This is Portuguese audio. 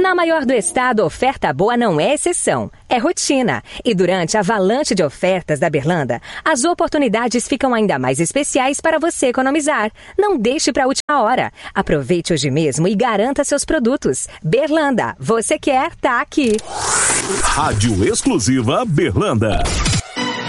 Na maior do estado, oferta boa não é exceção, é rotina. E durante a avalanche de ofertas da Berlanda, as oportunidades ficam ainda mais especiais para você economizar. Não deixe para a última hora. Aproveite hoje mesmo e garanta seus produtos. Berlanda, você quer, tá aqui. Rádio Exclusiva Berlanda.